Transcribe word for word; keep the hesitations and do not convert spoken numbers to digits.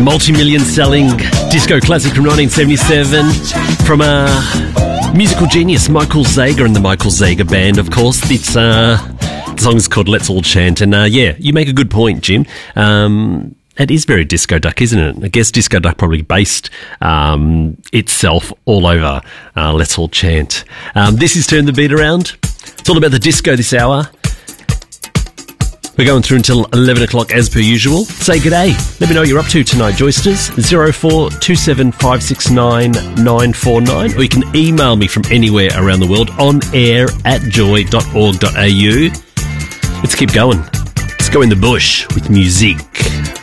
multi-million selling disco classic from nineteen seventy-seven from a musical genius, Michael Zager and the Michael Zager Band, of course. It's, uh, the song's called Let's All Chant, and uh, yeah, you make a good point, Jim. Um, it is very Disco Duck, isn't it? I guess Disco Duck probably based um, itself all over uh, Let's All Chant. Um, this is Turn the Beat Around. It's all about the disco this hour. We're going through until eleven o'clock as per usual. Say g'day. Let me know what you're up to tonight, Joysters. zero four two seven five six nine nine four nine, or you can email me from anywhere around the world on air at joy dot org dot a u. Let's keep going. Let's go in the bush with music.